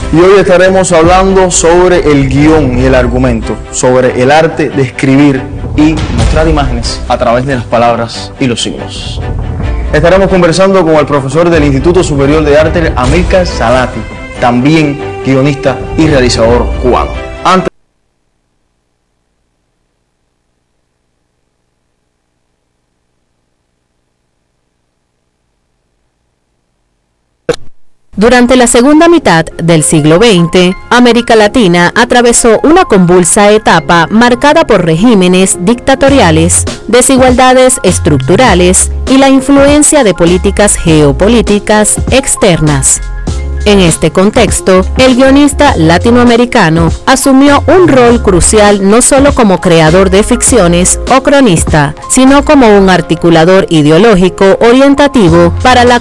Y hoy estaremos hablando sobre el guión y el argumento, sobre el arte de escribir y mostrar imágenes a través de las palabras y los signos. Estaremos conversando con el profesor del Instituto Superior de Arte, Amílcar Salati, también guionista y realizador cubano. Durante la segunda mitad del siglo XX, América Latina atravesó una convulsa etapa marcada por regímenes dictatoriales, desigualdades estructurales y la influencia de políticas geopolíticas externas. En este contexto, el guionista latinoamericano asumió un rol crucial no solo como creador de ficciones o cronista, sino como un articulador ideológico orientativo para la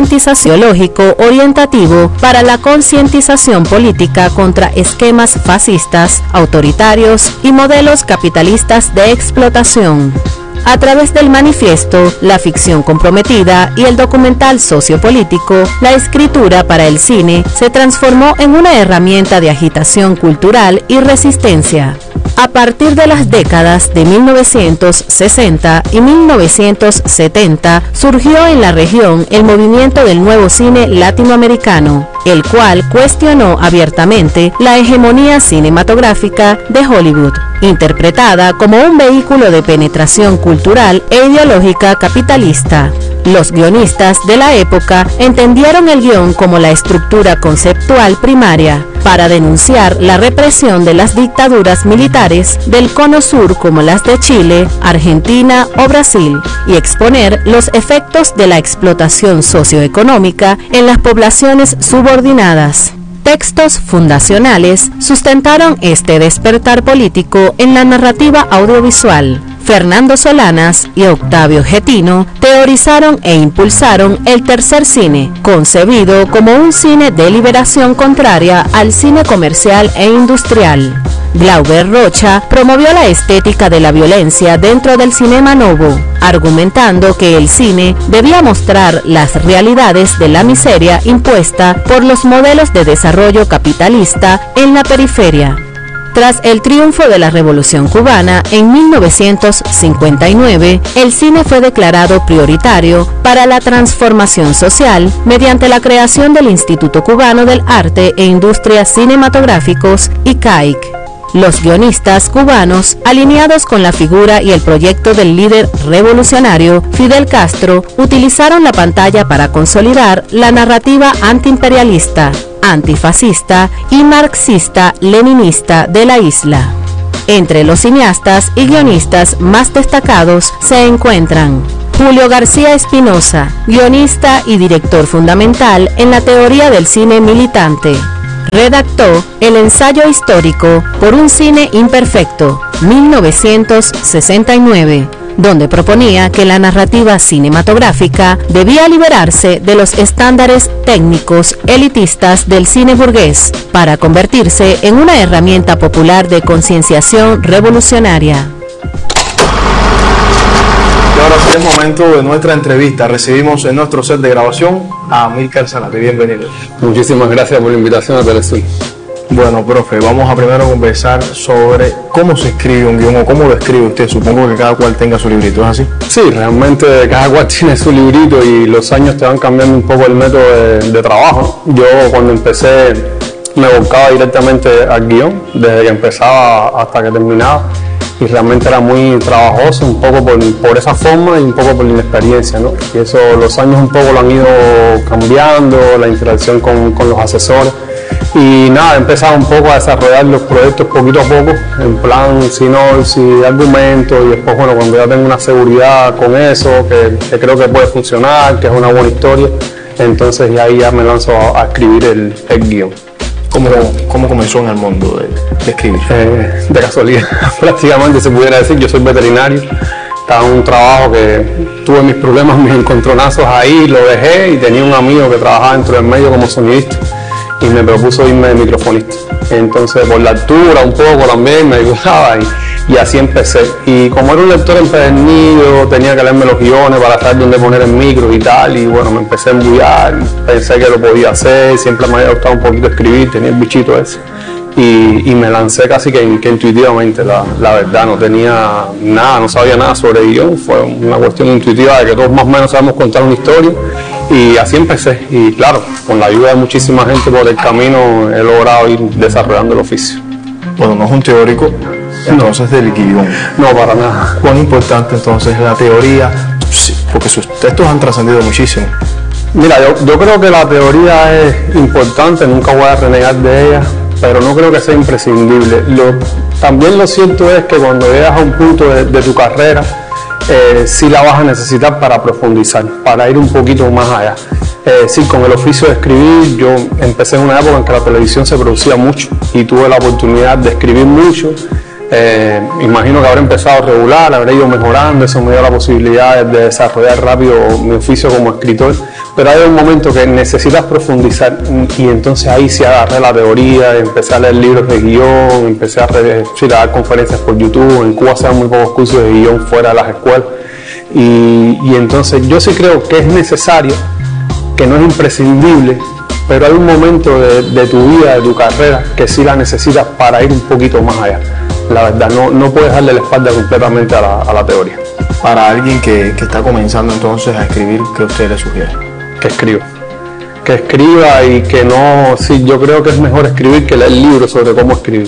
concientización política contra esquemas fascistas, autoritarios y modelos capitalistas de explotación. A través del manifiesto, la ficción comprometida y el documental sociopolítico, la escritura para el cine se transformó en una herramienta de agitación cultural y resistencia. A partir de las décadas de 1960 y 1970, surgió en la región el movimiento del nuevo cine latinoamericano, el cual cuestionó abiertamente la hegemonía cinematográfica de Hollywood, interpretada como un vehículo de penetración cultural e ideológica capitalista. Los guionistas de la época entendieron el guión como la estructura conceptual primaria para denunciar la represión de las dictaduras militares del Cono Sur como las de Chile, Argentina o Brasil y exponer los efectos de la explotación socioeconómica en las poblaciones subordinadas. Textos fundacionales sustentaron este despertar político en la narrativa audiovisual. Fernando Solanas y Octavio Getino teorizaron e impulsaron el tercer cine, concebido como un cine de liberación contraria al cine comercial e industrial. Glauber Rocha promovió la estética de la violencia dentro del cinema novo, argumentando que el cine debía mostrar las realidades de la miseria impuesta por los modelos de desarrollo capitalista en la periferia. Tras el triunfo de la Revolución Cubana en 1959, el cine fue declarado prioritario para la transformación social mediante la creación del Instituto Cubano del Arte e Industrias Cinematográficos, ICAIC. Los guionistas cubanos, alineados con la figura y el proyecto del líder revolucionario Fidel Castro, utilizaron la pantalla para consolidar la narrativa antiimperialista, antifascista y marxista-leninista de la isla. Entre los cineastas y guionistas más destacados se encuentran Julio García Espinosa, guionista y director fundamental en la teoría del cine militante. Redactó el ensayo histórico Por un cine imperfecto, 1969, donde proponía que la narrativa cinematográfica debía liberarse de los estándares técnicos elitistas del cine burgués para convertirse en una herramienta popular de concienciación revolucionaria. Y ahora sí es momento de nuestra entrevista. Recibimos en nuestro set de grabación a Amílcar Salati. Bienvenido. Muchísimas gracias por la invitación a Telesur. Bueno, profe, vamos a primero conversar sobre cómo se escribe un guión o cómo lo escribe usted. Supongo que cada cual tenga su librito, ¿es así? Sí, realmente cada cual tiene su librito y los años te van cambiando un poco el método de trabajo. Yo cuando empecé me volcaba directamente al guión, desde que empezaba hasta que terminaba. Y realmente era muy trabajoso, un poco por esa forma y un poco por la inexperiencia, ¿no? Y eso los años un poco lo han ido cambiando, la interacción con los asesores. Y nada, he empezado un poco a desarrollar los proyectos poquito a poco, en plan sinopsis, argumentos, y después, bueno, cuando ya tengo una seguridad con eso, que creo que puede funcionar, que es una buena historia, entonces ahí ya me lanzo a escribir el guión. ¿Cómo comenzó en el mundo de escribir? De casualidad, prácticamente se pudiera decir. Yo soy veterinario, estaba en un trabajo que tuve mis problemas, mis encontronazos ahí, lo dejé y tenía un amigo que trabajaba dentro del medio como sonidista y me propuso irme de microfonista. Entonces por la altura un poco también me ayudaba y Y así empecé. Y como era un lector empedernido, tenía que leerme los guiones para saber dónde poner el micro y tal. Y bueno, me empecé a embullar, pensé que lo podía hacer, siempre me había gustado un poquito escribir, tenía el bichito ese. Y me lancé casi que intuitivamente, la verdad, no tenía nada, no sabía nada sobre guión, fue una cuestión intuitiva de que todos más o menos sabemos contar una historia. Y así empecé. Y claro, con la ayuda de muchísima gente por el camino he logrado ir desarrollando el oficio. Bueno, no es un teórico entonces del guión. No, para nada. ¿Cuán importante entonces la teoría? Sí, porque sus textos han trascendido muchísimo. Mira, yo creo que la teoría es importante, nunca voy a renegar de ella, pero no creo que sea imprescindible. También lo cierto es que cuando llegas a un punto de tu carrera, sí la vas a necesitar para profundizar, para ir un poquito más allá. Sí, con el oficio de escribir, yo empecé en una época en que la televisión se producía mucho y tuve la oportunidad de escribir mucho. Imagino que habré empezado regular, habré ido mejorando, eso me dio la posibilidad de desarrollar rápido mi oficio como escritor, pero hay un momento que necesitas profundizar y entonces ahí sí agarré la teoría, empecé a leer libros de guión, empecé a dar conferencias por YouTube. En Cuba se dan muy pocos cursos de guión fuera de las escuelas y entonces yo sí creo que es necesario, que no es imprescindible, pero hay un momento de tu vida, de tu carrera, que sí la necesitas para ir un poquito más allá. La verdad, no puedes darle la espalda completamente a la teoría. Para alguien que está comenzando entonces a escribir, ¿qué usted le sugiere? Que escriba y que no... Sí, yo creo que es mejor escribir que leer libros sobre cómo escribir.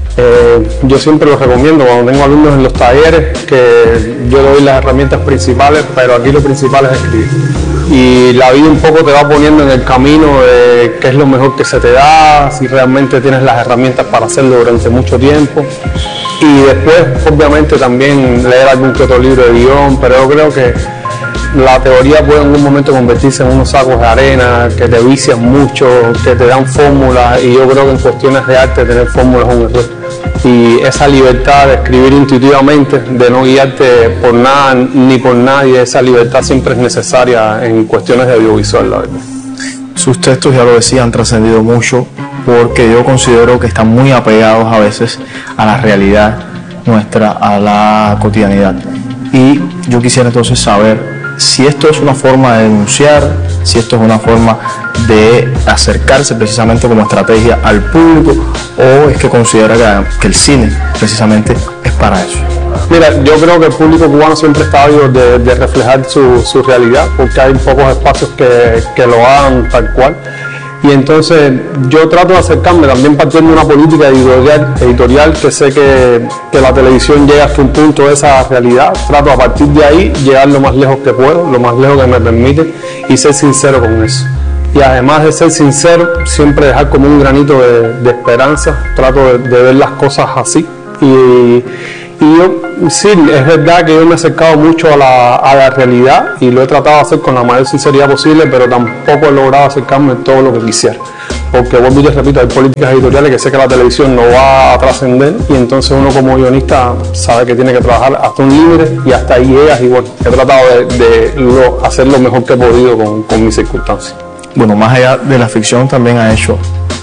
Yo siempre lo recomiendo cuando tengo alumnos en los talleres, que yo doy las herramientas principales, pero aquí lo principal es escribir. Y la vida un poco te va poniendo en el camino de qué es lo mejor que se te da, si realmente tienes las herramientas para hacerlo durante mucho tiempo. Y después, obviamente, también leer algún que otro libro de guión, pero yo creo que la teoría puede en un momento convertirse en unos sacos de arena que te vician mucho, que te dan fórmulas, y yo creo que en cuestiones de arte tener fórmulas es un error. Y esa libertad de escribir intuitivamente, de no guiarte por nada ni por nadie, esa libertad siempre es necesaria en cuestiones de audiovisual, la verdad. Sus textos, ya lo decía, han trascendido mucho porque yo considero que están muy apegados a veces a la realidad nuestra, a la cotidianidad. Y yo quisiera entonces saber si esto es una forma de denunciar, si esto es una forma de acercarse precisamente como estrategia al público, o es que considera que el cine precisamente es para eso. Mira, yo creo que el público cubano siempre está ávido de reflejar su realidad, porque hay pocos espacios que lo hagan tal cual. Y entonces yo trato de acercarme también partiendo de una política editorial que sé que la televisión llega hasta un punto de esa realidad. Trato a partir de ahí llegar lo más lejos que puedo, lo más lejos que me permite, y ser sincero con eso. Y además de ser sincero, siempre dejar como un granito de esperanza. Trato de ver las cosas así. Y yo, sí, es verdad que yo me he acercado mucho a la realidad y lo he tratado de hacer con la mayor sinceridad posible, pero tampoco he logrado acercarme en todo lo que quisiera. Porque vuelvo y te repito, hay políticas editoriales que sé que la televisión no va a trascender, y entonces uno como guionista sabe que tiene que trabajar hasta un límite y hasta ahí llegas, y bueno, he tratado de hacer lo mejor que he podido con mis circunstancias. Bueno, más allá de la ficción también ha hecho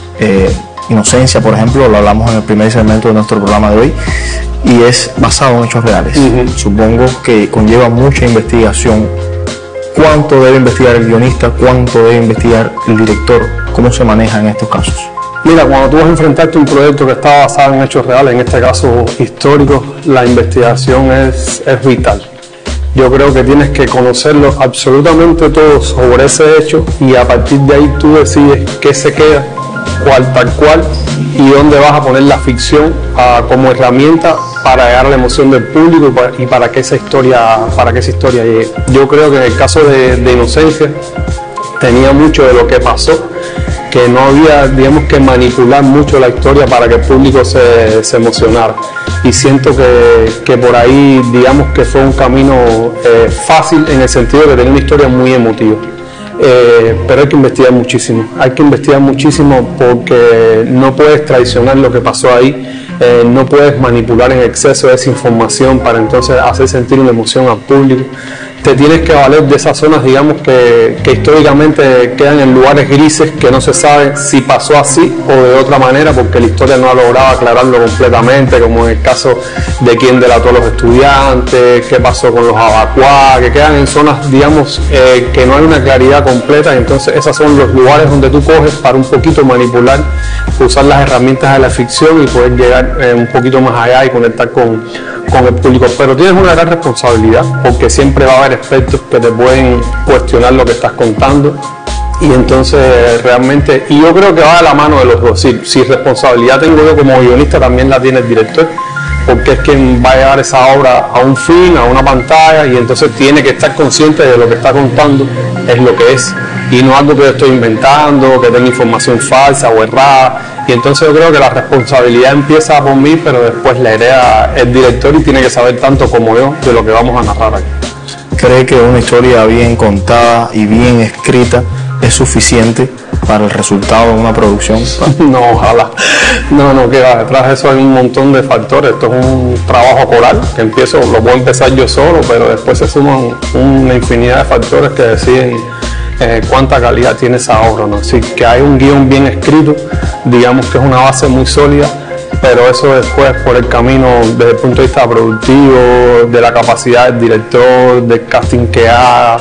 Inocencia, por ejemplo, lo hablamos en el primer segmento de nuestro programa de hoy, y es basado en hechos reales. Supongo que conlleva mucha investigación. ¿Cuánto debe investigar el guionista? ¿Cuánto debe investigar el director? ¿Cómo se maneja en estos casos? Mira, cuando tú vas a enfrentarte a un proyecto que está basado en hechos reales, en este caso históricos, la investigación es vital. Yo creo que tienes que conocerlo absolutamente todo sobre ese hecho, y a partir de ahí tú decides qué se queda, cuál tal cual, y dónde vas a poner la ficción como herramienta para llegar a la emoción del público y para que esa historia llegue. Yo creo que en el caso de Inocencia tenía mucho de lo que pasó, que no había, digamos, que manipular mucho la historia para que el público se emocionara, y siento que por ahí, digamos, que fue un camino fácil, en el sentido de que tenía una historia muy emotiva. Pero hay que investigar muchísimo porque no puedes traicionar lo que pasó ahí, no puedes manipular en exceso esa información para entonces hacer sentir una emoción al público. te tienes que valer de esas zonas, digamos, que históricamente quedan en lugares grises, que no se sabe si pasó así o de otra manera, porque la historia no ha logrado aclararlo completamente, como en el caso de quién delató a los estudiantes, qué pasó con los abacuá, que quedan en zonas, digamos, que no hay una claridad completa. Entonces esos son los lugares donde tú coges para un poquito manipular, usar las herramientas de la ficción y poder llegar un poquito más allá y conectar con el público. Pero tienes una gran responsabilidad, porque siempre va a haber expertos que te pueden cuestionar lo que estás contando, y entonces realmente, y yo creo que va de la mano de los dos. Si responsabilidad tengo yo como guionista, también la tiene el director, porque es quien va a llevar esa obra a un fin, a una pantalla, y entonces tiene que estar consciente de lo que está contando es lo que es, y no algo que yo estoy inventando, que tenga información falsa o errada. Y entonces yo creo que la responsabilidad empieza por mí, pero después la hereda el director, y tiene que saber tanto como yo de lo que vamos a narrar aquí. ¿Cree que una historia bien contada y bien escrita es suficiente para el resultado de una producción? No, ojalá. No, que va, detrás de eso hay un montón de factores. Esto es un trabajo coral que lo puedo empezar yo solo, pero después se suman una infinidad de factores que deciden cuánta calidad tiene esa obra, ¿no? Así que hay un guión bien escrito, digamos que es una base muy sólida, pero eso después, por el camino, desde el punto de vista productivo, de la capacidad del director, del casting que haga,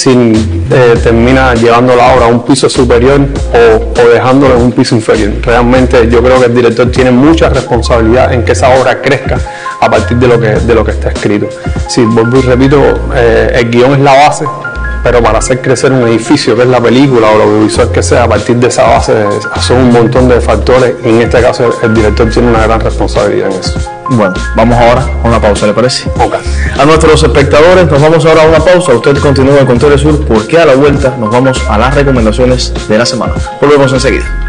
si termina llevando la obra a un piso superior o dejándolo en un piso inferior. Realmente yo creo que el director tiene mucha responsabilidad en que esa obra crezca a partir de lo que está escrito. Sí, vuelvo y repito, el guión es la base, pero para hacer crecer un edificio, que es la película o lo audiovisual que sea, a partir de esa base son un montón de factores, y en este caso el director tiene una gran responsabilidad en eso. Bueno, vamos ahora a una pausa, ¿le parece? Ok. A nuestros espectadores, nos vamos ahora a una pausa. Usted continúa con Tele Sur, porque a la vuelta nos vamos a las recomendaciones de la semana. Volvemos enseguida.